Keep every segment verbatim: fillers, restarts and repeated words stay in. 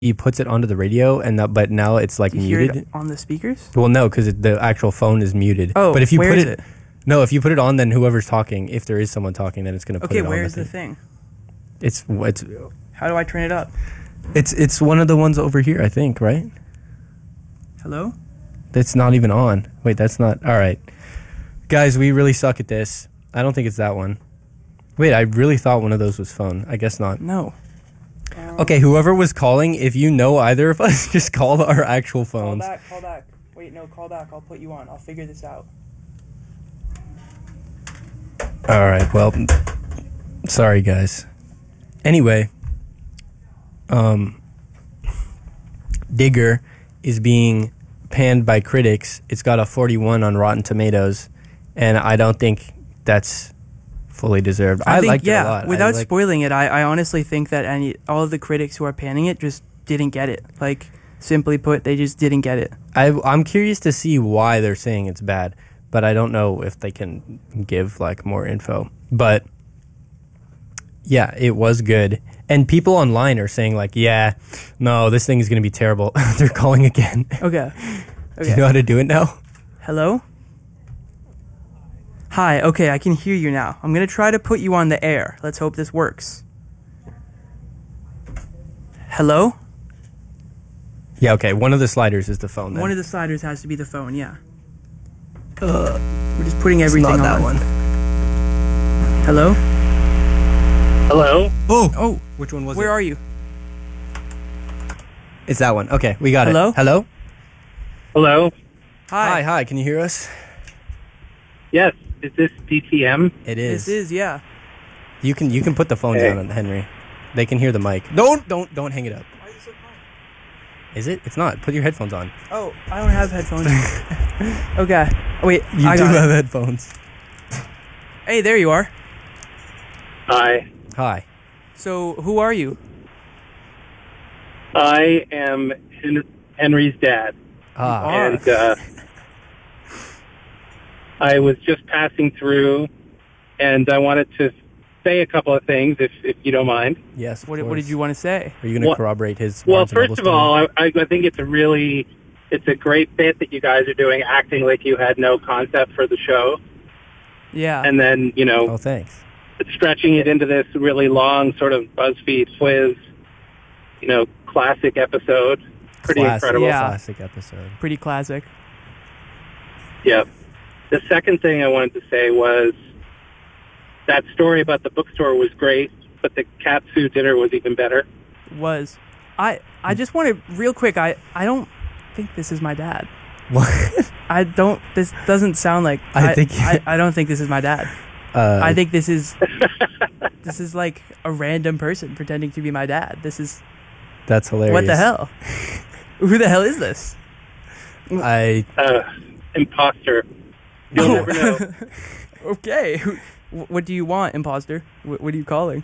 he puts it onto the radio, and that, but now it's like you muted. Hear it on the speakers? Well, no, because the actual phone is muted. Oh, but if you where put is it, it? No, if you put it on, then whoever's talking, if there is someone talking, then it's going to put Okay, it on. where is the thing? It's it's How do I turn it up? it's it's one of the ones over here, I think, right? Hello? That's not even on. Wait, that's not. All right. Guys, we really suck at this. I don't think it's that one. Wait, I really thought one of those was phone. I guess not. No. Okay, whoever was calling, if you know either of us, just call our actual phones. Call back, call back. Wait, no, call back. I'll put you on. I'll figure this out. All right, well, sorry, guys. Anyway, um, Digger is being panned by critics. It's got a forty-one on Rotten Tomatoes, and I don't think that's fully deserved. I, I think, liked yeah, it a lot. without I like, spoiling it, I, I honestly think that any all of the critics who are panning it just didn't get it. Like, simply put, they just didn't get it. I, I'm curious to see why they're saying it's bad, but I don't know if they can give like more info. But yeah, it was good. And people online are saying like, yeah, no, this thing is going to be terrible. They're calling again. Okay. Do you know how to do it now? Hello? Hi, okay, I can hear you now. I'm going to try to put you on the air. Let's hope this works. Hello? Yeah, okay. One of the sliders is the phone then. One of the sliders has to be the phone, yeah. Uh, We're just putting everything it's not on. that one. Hello? Hello? Oh! Oh, Which one was where it? are you? It's that one. Okay, we got Hello? it. Hello? Hello? Hi. Hi, hi. Can you hear us? Yes, is this D T M? It is. This is, yeah. You can you can put the phone Hey. down on Henry. They can hear the mic. Don't don't don't hang it up. Why is it so quiet? Is it? It's not. Put your headphones on. Oh, I don't have headphones. Okay. Wait, You I do got have it. headphones. Hey, there you are. Hi. Hi. So, who are you? I am Hen- Henry's dad. Ah. are. And uh, I was just passing through, and I wanted to say a couple of things, if, if you don't mind. Yes. of What, what course. did you want to say? Are you going to Well- corroborate his? Well, Barnes and Noble first of all, story? I, I think it's a really, it's a great bit that you guys are doing, acting like you had no concept for the show, Yeah. and then, you know, Oh, thanks. stretching it into this really long sort of BuzzFeed quiz, you know, classic episode. Pretty Classic, incredible. Yeah. Classic episode. Pretty classic. Yep. The second thing I wanted to say was that story about the bookstore was great, but the Katsu dinner was even better. Was. I I just want to, real quick, I, I don't think this is my dad. What? I don't, this doesn't sound like, I I, think- I, I don't think this is my dad. Uh, I think this is, this is like a random person pretending to be my dad. This is, that's hilarious. what the hell? Who the hell is this? I Uh, imposter. You'll Oh. never know. Okay. Who- wh- What do you want, imposter? What, what are you calling?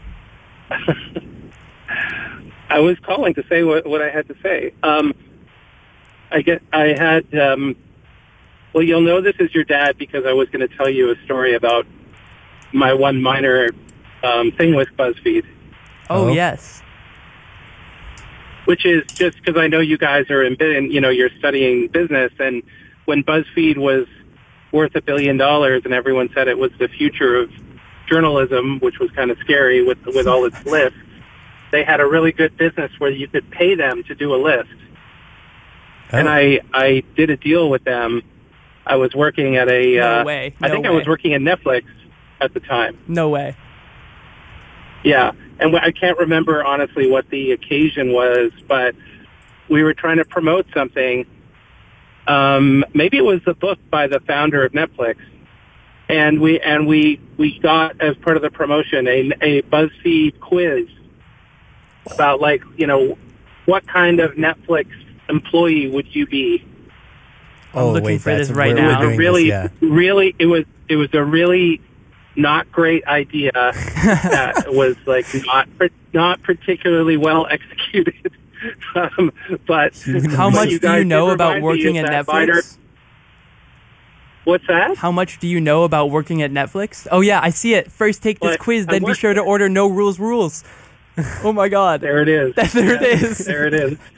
I was calling to say what, what I had to say. Um, I get. I had. Um, well, you'll know this is your dad because I was going to tell you a story about my one minor um, thing with BuzzFeed, Oh, Oh. yes. which is just because I know you guys are in, in, you know, you're studying business, and when BuzzFeed was worth a billion dollars, and everyone said it was the future of journalism, which was kind of scary with with all its lists. They had a really good business where you could pay them to do a list. And oh. I, I did a deal with them. I was working at a, No uh, way. I No think I way. was working at Netflix at the time. No way. Yeah. And I can't remember honestly what the occasion was, but we were trying to promote something. Um, maybe it was the book by the founder of Netflix. And we, and we, we got as part of the promotion a, a BuzzFeed quiz about like, you know, what kind of Netflix employee would you be? Oh, looking wait, for that's this right we're- It we're now. was a doing really, this, really, it was, it was a really not great idea that was like not, not particularly well executed. um, but How what much you do you guys know did about remind me working is at that Netflix? Viner- What's that? How much do you know about working at Netflix? Oh, yeah, I see it. First take this What? quiz, I then be work sure to there. order no rules rules. Oh my god. There it is. There it Yeah, is. There it is.